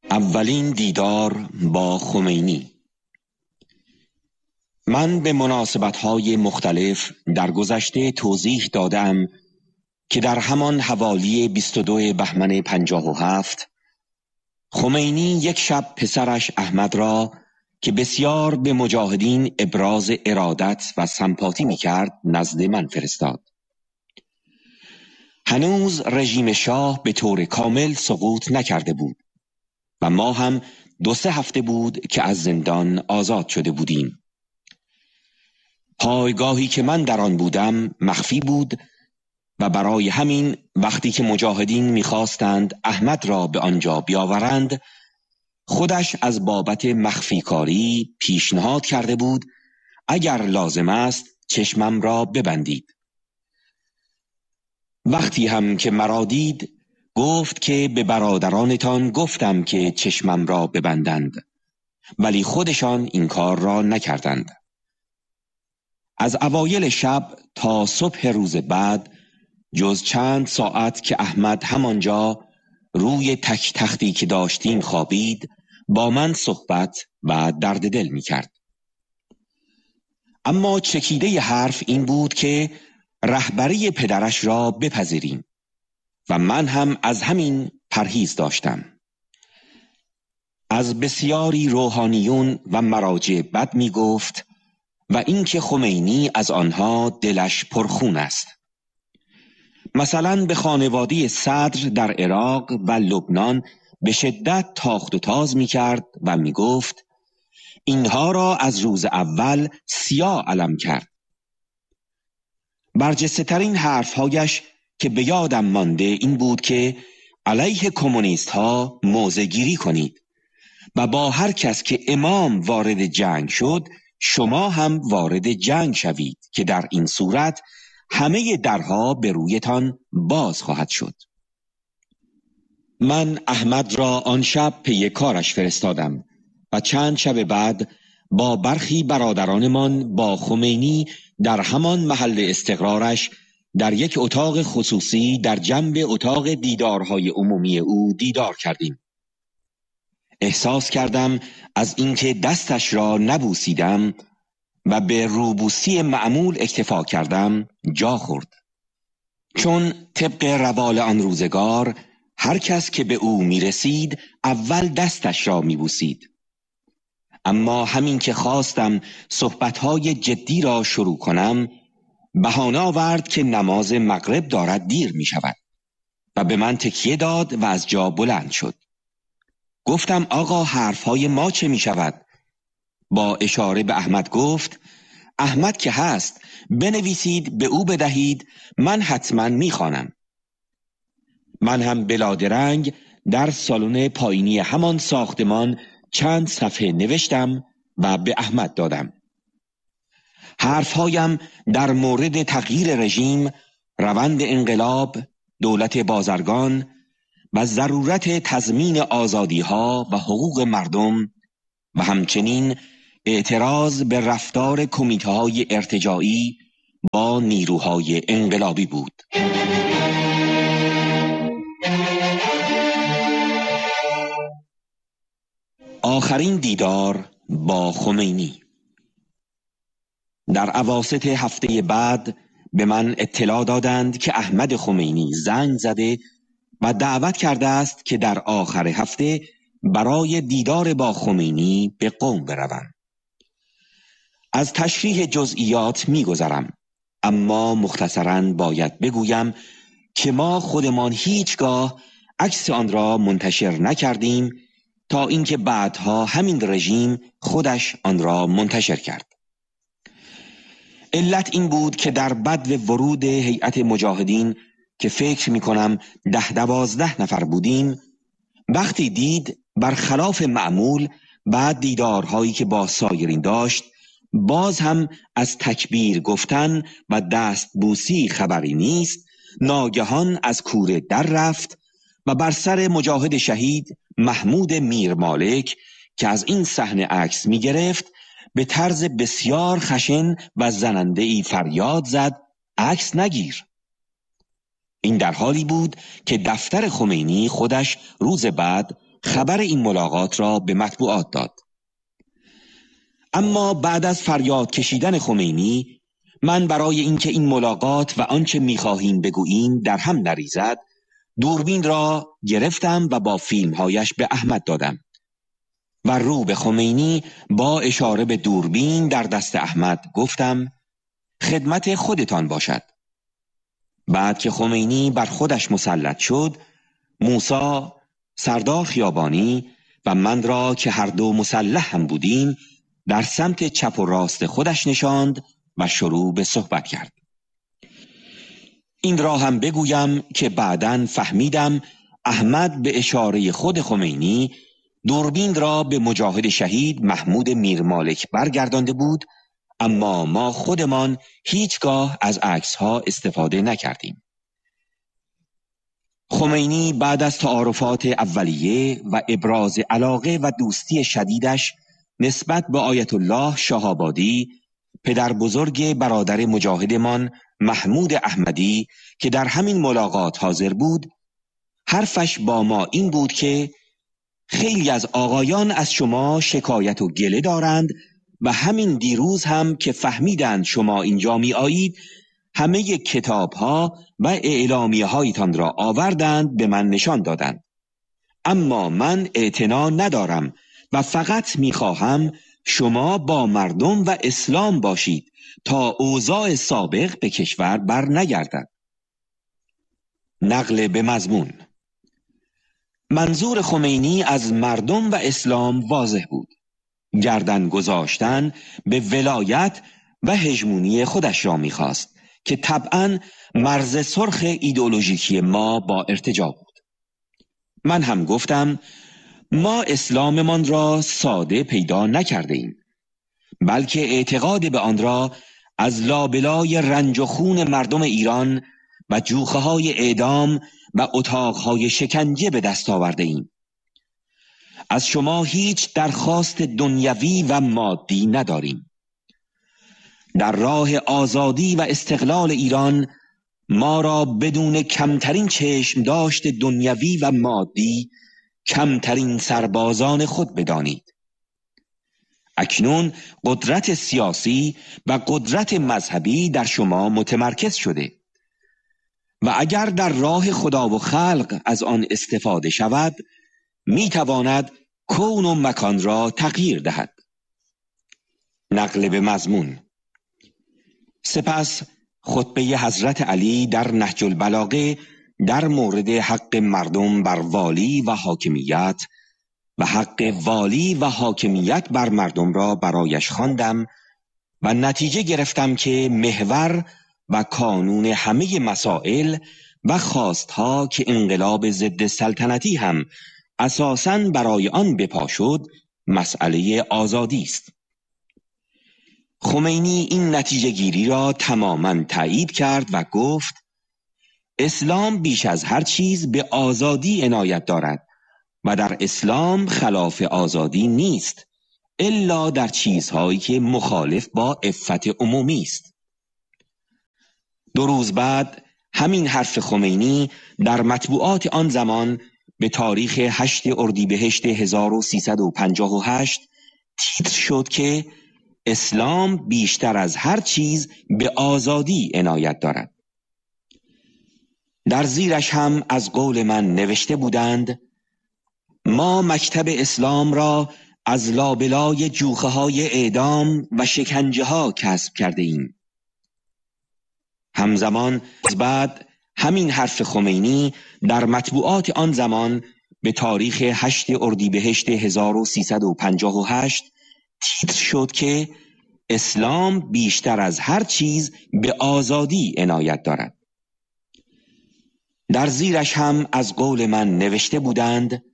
اولین دیدار با خمینی. من به مناسبت‌های مختلف در گذشته توضیح دادم که در همان حوالی 22 بهمن 57 خمینی یک شب پسرش احمد را که بسیار به مجاهدین ابراز ارادت و سمپاتی می‌کرد نزد من فرستاد. هنوز رژیم شاه به طور کامل سقوط نکرده بود و ما هم 2-3 هفته بود که از زندان آزاد شده بودیم. پایگاهی که من در آن بودم مخفی بود و برای همین وقتی که مجاهدین می‌خواستند احمد را به آنجا بیاورند، خودش از بابت مخفی کاری پیشنهاد کرده بود اگر لازم است چشمم را ببندید. وقتی هم که مرا دید گفت که به برادرانتان گفتم که چشمم را ببندند، ولی خودشان این کار را نکردند. از اوایل شب تا صبح روز بعد جز چند ساعت که احمد همانجا روی تک تختی که داشتیم خوابید با من صحبت و درد دل می کرد. اما چکیده حرف این بود که رهبری پدرش را بپذیریم و من هم از همین پرهیز داشتم. از بسیاری روحانیون و مراجع بد می گفت و اینکه خمینی از آنها دلش پرخون است. مثلا به خانواده صدر در عراق و لبنان به شدت تاخت و تاز می کرد و می گفت اینها را از روز اول سیاه علم کرد. برجسته ترین حرفهایش که به یادم مانده این بود که علیه کمونیست ها موضع گیری کنید و با هر کس که امام وارد جنگ شد شما هم وارد جنگ شوید که در این صورت همه درها به رویتان باز خواهد شد. من احمد را آن شب پی کارش فرستادم و چند شب بعد با برخی برادرانمان با خمینی در همان محل استقرارش در یک اتاق خصوصی در جنب اتاق دیدارهای عمومی او دیدار کردیم. احساس کردم از اینکه دستش را نبوسیدم و به روبوسی معمول اکتفا کردم جا خورد، چون طبق روال آن روزگار هر کس که به او می رسید اول دستش را می بوسید. اما همین که خواستم صحبتهای جدی را شروع کنم بهانه آورد که نماز مغرب دارد دیر می شود و به من تکیه داد و از جا بلند شد. گفتم آقا حرفهای ما چه می شود؟ با اشاره به احمد گفت احمد که هست بنویسید به او بدهید، من حتما می خوانم. من هم بلادرنگ در سالن پایینی همان ساختمان چند صفحه نوشتم و به احمد دادم. حرفهایم در مورد تغییر رژیم، روند انقلاب، دولت بازرگان و ضرورت تضمین آزادی‌ها و حقوق مردم و همچنین اعتراض به رفتار کمیته‌های ارتجاعی با نیروهای انقلابی بود. آخرین دیدار با خمینی. در اواسط هفته بعد به من اطلاع دادند که احمد خمینی زنگ زده و دعوت کرده است که در آخر هفته برای دیدار با خمینی به قم بروم. از تشریح جزئیات می‌گذرم، اما مختصراً باید بگویم که ما خودمان هیچگاه عکس آن را منتشر نکردیم تا اینکه بعدها همین رژیم خودش آن را منتشر کرد. علت این بود که در بدو ورود هیئت مجاهدین که فکر می‌کنم 10-12 نفر بودیم، وقتی دید برخلاف معمول بعد دیدارهایی که با سایرین داشت باز هم از تکبیر گفتن و دست بوسی خبری نیست، ناگهان از کوره در رفت و بر سر مجاهد شهید محمود میرمالک که از این صحنه عکس می گرفت به طرز بسیار خشن و زننده‌ای فریاد زد عکس نگیر. این در حالی بود که دفتر خمینی خودش روز بعد خبر این ملاقات را به مطبوعات داد. اما بعد از فریاد کشیدن خمینی، من برای اینکه این ملاقات و آنچه می‌خواهیم بگوییم در هم نریزد، دوربین را گرفتم و با فیلمهایش به احمد دادم و رو به خمینی با اشاره به دوربین در دست احمد گفتم خدمت خودتان باشد. بعد که خمینی بر خودش مسلط شد، موسی، سردار خیابانی و من را که هر دو مسلح هم بودیم در سمت چپ و راست خودش نشاند و شروع به صحبت کرد. این را هم بگویم که بعداً فهمیدم احمد به اشاره خود خمینی دوربین را به مجاهد شهید محمود میرمالک برگردانده بود، اما ما خودمان هیچگاه از عکس‌ها استفاده نکردیم. خمینی بعد از تعارفات اولیه و ابراز علاقه و دوستی شدیدش نسبت به آیت الله شاه‌آبادی، پدر بزرگ برادر مجاهدمان محمود احمدی که در همین ملاقات حاضر بود، حرفش با ما این بود که خیلی از آقایان از شما شکایت و گله دارند و همین دیروز هم که فهمیدند شما اینجا می آیید، همه کتاب‌ها و اعلامیه‌هایتان را آوردند به من نشان دادند. اما من اعتنا ندارم و فقط می‌خواهم شما با مردم و اسلام باشید تا اوضاع سابق به کشور بر نگردد. نقل به مضمون. منظور خمینی از مردم و اسلام واضح بود. گردن گذاشتن به ولایت و هژمونی خودش را می‌خواست که طبعاً مرز سرخ ایدئولوژیکی ما با ارتجاع بود. من هم گفتم ما اسلاممان را ساده پیدا نکرده ایم، بلکه اعتقاد به آن را از لابلای رنج و خون مردم ایران و جوخه های اعدام و اتاقهای شکنجه به دست آورده ایم. از شما هیچ درخواست دنیوی و مادی نداریم. در راه آزادی و استقلال ایران ما را بدون کمترین چشم داشت دنیوی و مادی کمترین سربازان خود بدانید. اکنون قدرت سیاسی و قدرت مذهبی در شما متمرکز شده و اگر در راه خدا و خلق از آن استفاده شود می تواند کون و مکان را تغییر دهد. نقل به مضمون. سپس خطبه حضرت علی در نهج البلاغه در مورد حق مردم بر والی و حاکمیت و حق والی و حاکمیت بر مردم را برایش خواندم و نتیجه گرفتم که محور و کانون همه مسائل و خواستها که انقلاب ضد سلطنتی هم اساساً برای آن بپا شد مسئله آزادی است. خمینی این نتیجه گیری را تماماً تایید کرد و گفت اسلام بیش از هر چیز به آزادی عنایت دارد و در اسلام خلاف آزادی نیست الا در چیزهایی که مخالف با عفت عمومی است. 2 روز بعد همین حرف خمینی در مطبوعات آن زمان به تاریخ 8 اردیبهشت 1358 تیتر شد که اسلام بیشتر از هر چیز به آزادی عنایت دارد. در زیرش هم از قول من نوشته بودند ما مکتب اسلام را از لابلای جوخه های اعدام و شکنجه ها کسب کرده ایم. همزمان بعد همین حرف خمینی در مطبوعات آن زمان به تاریخ 8 اردیبهشت 1358 تیتر شد که اسلام بیشتر از هر چیز به آزادی عنایت دارد. در زیرش هم از قول من نوشته بودند